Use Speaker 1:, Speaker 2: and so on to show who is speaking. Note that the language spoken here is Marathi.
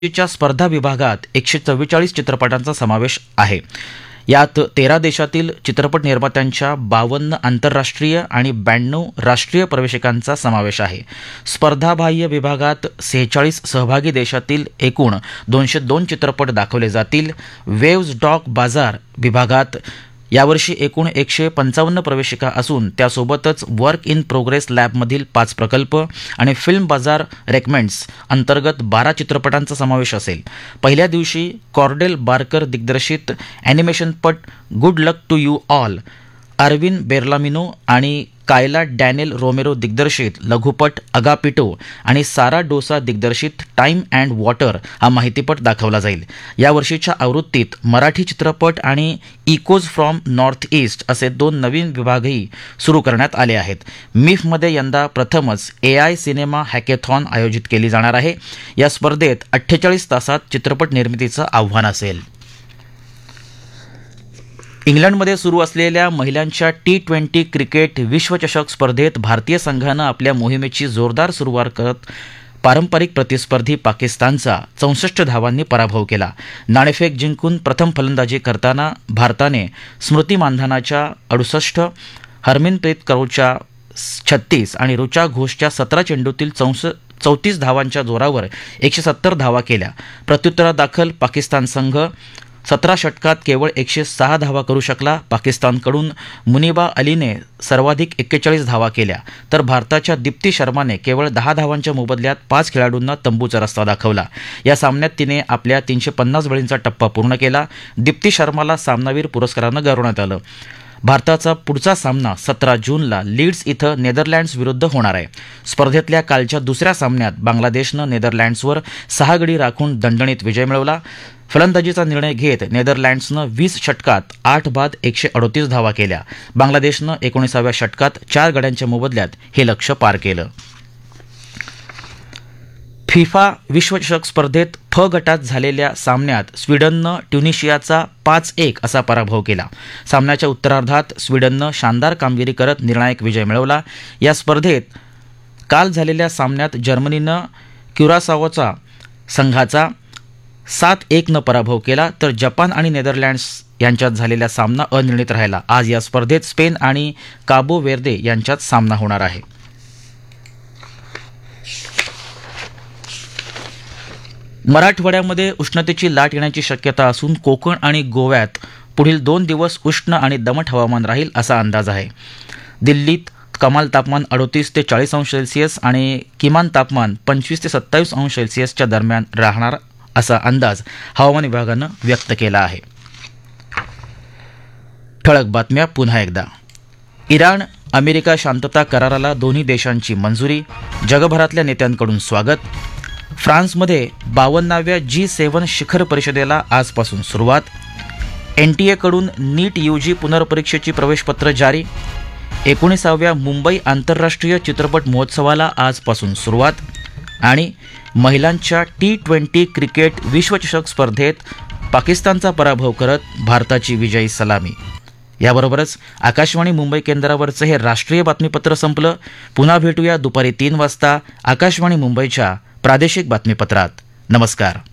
Speaker 1: च्या स्पर्धा विभागात 144 चित्रपटांचा समावेश आहे. यात 13 देशातील चित्रपट निर्मात्यांच्या 52 आंतरराष्ट्रीय आणि 92 राष्ट्रीय प्रवेशिकांचा समावेश आहे. स्पर्धाबाह्य विभागात 46 सहभागी देशातील एकूण 202 चित्रपट दाखवले जातील. वेव्ज डॉक बाजार विभागात यावर्षी एकूण 155 प्रवेशिका असून त्यासोबतच वर्क इन प्रोग्रेस लॅबमधील 5 प्रकल्प आणि फिल्म बाजार रेकमेंड्स अंतर्गत 12 चित्रपटांचा समावेश असेल. पहिल्या दिवशी कॉर्डेल बार्कर दिग्दर्शित ॲनिमेशनपट good luck to you all, Arvin बेर्लामिनो आणि कायला डॅनियल रोमेरो दिग्दर्शित लघुपट अगापिटो आणि सारा डोसा दिग्दर्शित टाइम अँड वॉटर हा माहितीपट दाखवला जाईल. या वर्षीच्या आवृत्तीत मराठी चित्रपट आणि इकोज फ्रॉम नॉर्थ ईस्ट असे 2 नवीन विभागही सुरू करण्यात आले आहेत. मिफमध्ये यंदा प्रथमच AI सिनेमा हॅकेथॉन आयोजित केली जाणार आहे. या स्पर्धेत 48 तासात चित्रपट निर्मितीचं आव्हान असेल. इंग्लंडमध्ये सुरू असलेल्या महिलांच्या T20 क्रिकेट विश्वचषक स्पर्धेत भारतीय संघानं आपल्या मोहिमेची जोरदार सुरुवात करत पारंपरिक प्रतिस्पर्धी पाकिस्तानचा 64 धावांनी पराभव केला. नाणेफेक जिंकून प्रथम फलंदाजी करताना भारताने स्मृती मानधनाच्या 68, हरमनप्रीत कौरच्या 36 आणि ऋचा घोषच्या 17 चेंडूतील 34 धावांच्या जोरावर 170 धावा केल्या. प्रत्युत्तरादाखल पाकिस्तान संघ 17 षटकात केवळ 106 धावा करू शकला. पाकिस्तानकडून मुनिबा अलीने सर्वाधिक 41 धावा केल्या तर भारताच्या दीप्ती शर्माने केवळ 10 धावांच्या मोबदल्यात 5 खेळाडूंना तंबूचा रस्ता दाखवला. या सामन्यात तिने आपल्या 350 बळींचा टप्पा पूर्ण केला. दीप्ती शर्माला सामनावीर पुरस्कारानं गौरवण्यात आलं. भारताचा पुढचा सामना 17 जूनला लीड्स इथं नेदरलँड्स विरुद्ध होणार आहे. स्पर्धेतल्या कालच्या दुसऱ्या सामन्यात बांगलादेशनं नेदरलँड्सवर 6 गडी राखून दणदणीत विजय मिळवला. फलंदाजीचा निर्णय घेत नेदरलँड्सनं 20 षटकात 8 बाद 138 धावा केल्या. बांगलादेशनं 19व्या षटकात 4 गड्यांच्या मोबदल्यात हे लक्ष्य पार केलं. फिफा विश्वचषक स्पर्धेत फ गटात झालेल्या सामन्यात स्वीडननं ट्युनिशियाचा 5-1 असा पराभव केला. सामन्याच्या उत्तरार्धात स्वीडननं शानदार कामगिरी करत निर्णायक विजय मिळवला. या स्पर्धेत काल झालेल्या सामन्यात जर्मनीनं क्युरासाओचा संघाचा 7-1 पराभव केला तर जपान आणि नेदरलँड्स यांच्यात झालेला सामना अनिर्णित राहिला. आज या स्पर्धेत स्पेन आणि काबो वेर्दे यांच्यात सामना होणार आहे. मराठवाड्यामध्ये उष्णतेची लाट येण्याची शक्यता असून कोकण आणि गोव्यात पुढील 2 दिवस उष्ण आणि दमट हवामान राहील असा अंदाज आहे. दिल्लीत कमाल तापमान 38 ते 40 अंश सेल्सिअस आणि किमान तापमान 25 ते 27 अंश सेल्सिअसच्या दरम्यान राहणार असा अंदाज हवामान विभागानं व्यक्त केला आहे. ठळक बातम्या पुन्हा एकदा. इराण अमेरिका शांतता कराराला दोन्ही देशांची मंजुरी, जगभरातल्या नेत्यांकडून स्वागत. फ्रान्समध्ये 52व्या G7 शिखर परिषदेला आजपासून सुरुवात. NTA कडून नीट UG पुनर्परीक्षेची प्रवेशपत्र जारी. 19व्या मुंबई आंतरराष्ट्रीय चित्रपट महोत्सवाला आजपासून सुरुवात. आणि महिलांच्या T20 क्रिकेट विश्वचषक स्पर्धेत पाकिस्तानचा पराभव करत भारताची विजयी सलामी. याबरोबरच आकाशवाणी मुंबई केंद्रावरचं हे राष्ट्रीय बातमीपत्र संपलं. पुन्हा भेटूया दुपारी 3 वाजता आकाशवाणी मुंबईच्या प्रादेशिक बातमीपत्रात. नमस्कार.